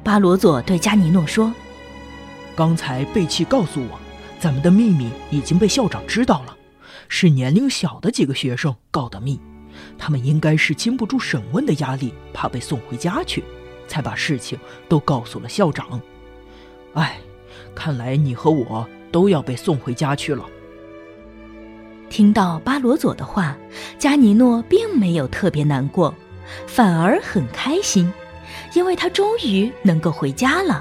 巴罗佐对加尼诺说： 刚才贝奇告诉我，咱们的秘密已经被校长知道了，是年龄小的几个学生告的密，他们应该是经不住审问的压力，怕被送回家去，才把事情都告诉了校长。哎，看来你和我都要被送回家去了。 听到巴罗佐的话，加尼诺并没有特别难过，反而很开心，因为他终于能够回家了。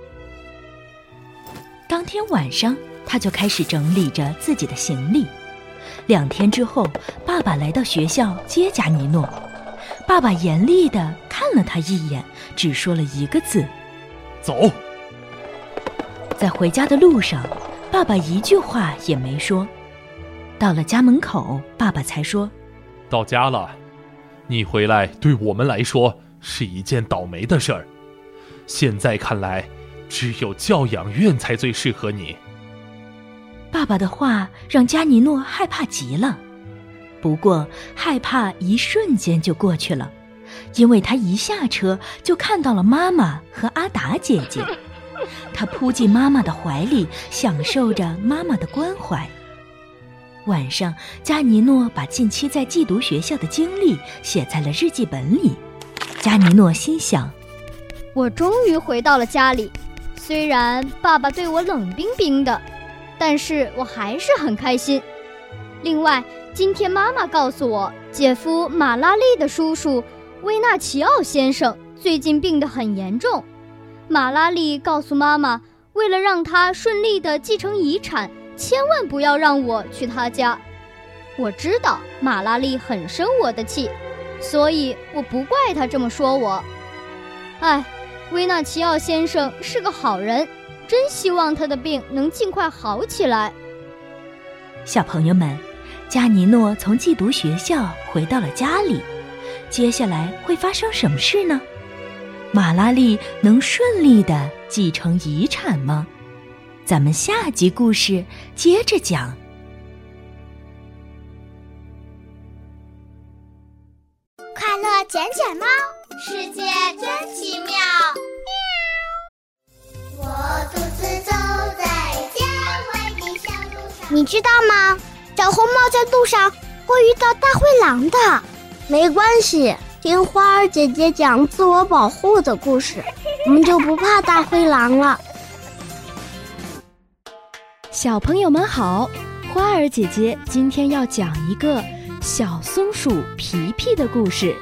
当天晚上，他就开始整理着自己的行李。2天之后，爸爸来到学校接加尼诺。爸爸严厉地看了他一眼，只说了一个字： 走。 在回家的路上，爸爸一句话也没说。到了家门口，爸爸才说： 到家了，你回来对我们来说是一件倒霉的事儿。现在看来，只有教养院才最适合你。 爸爸的话让加尼诺害怕极了，不过害怕一瞬间就过去了，因为他一下车就看到了妈妈和阿达姐姐。他扑进妈妈的怀里，享受着妈妈的关怀。晚上，加尼诺把近期在寄读学校的经历写在了日记本里。加尼诺心想： 我终于回到了家里，虽然爸爸对我冷冰冰的，但是我还是很开心。另外，今天妈妈告诉我，姐夫马拉利的叔叔维纳奇奥先生最近病得很严重。马拉利告诉妈妈，为了让他顺利地继承遗产，千万不要让我去他家。我知道马拉利很生我的气，所以我不怪他这么说我。哎，维纳奇奥先生是个好人，真希望他的病能尽快好起来。 小朋友们，加尼诺从寄读学校回到了家里，接下来会发生什么事呢？马拉利能顺利地继承遗产吗？咱们下集故事接着讲。 快乐捡捡猫，世界真奇妙。我独自走在郊外的小路上。你知道吗？小红帽在路上会遇到大灰狼的。没关系，听花儿姐姐讲自我保护的故事，我们就不怕大灰狼了。 小朋友们好，花儿姐姐今天要讲一个小松鼠皮皮的故事。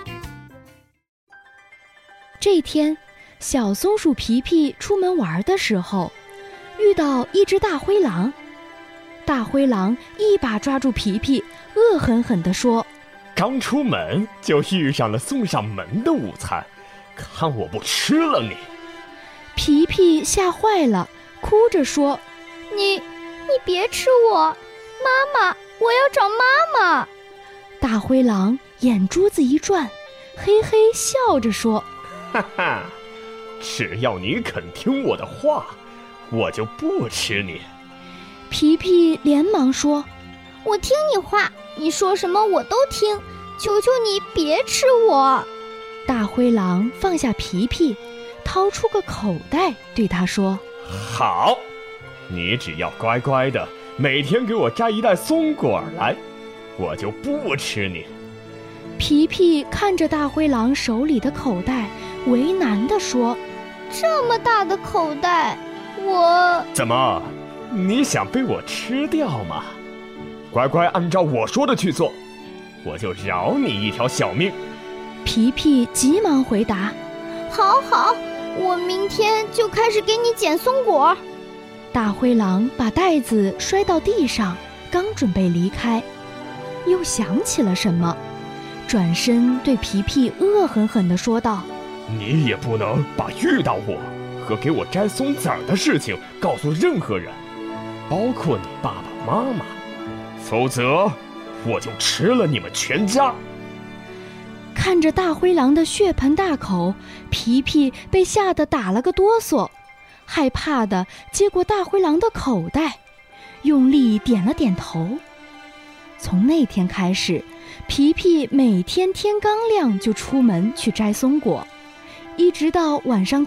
这天，小松鼠皮皮出门玩的时候，遇到一只大灰狼。大灰狼一把抓住皮皮，恶狠狠地说： 刚出门就遇上了送上门的午餐，看我不吃了你！ 皮皮吓坏了，哭着说： 你别吃我，妈妈，我要找妈妈。 大灰狼眼珠子一转，嘿嘿笑着说： 哈哈，只要你肯听我的话，我就不吃你。 皮皮连忙说： 我听你话，你说什么我都听，求求你别吃我。 大灰狼放下皮皮，掏出个口袋对他说： 好，你只要乖乖的每天给我摘一袋松果来，我就不吃你。 皮皮看着大灰狼手里的口袋，为难地说： 这么大的口袋，我…… 怎么，你想被我吃掉吗？乖乖按照我说的去做，我就饶你一条小命。 皮皮急忙回答： 好好，我明天就开始给你捡松果。 大灰狼把袋子摔到地上，刚准备离开，又想起了什么，转身对皮皮恶狠狠地说道： 你也不能把遇到我和给我摘松子儿的事情告诉任何人，包括你爸爸妈妈，否则我就吃了你们全家。 看着大灰狼的血盆大口，皮皮被吓得打了个哆嗦，害怕地接过大灰狼的口袋，用力点了点头。从那天开始，皮皮每天天刚亮就出门去摘松果，一直到晚上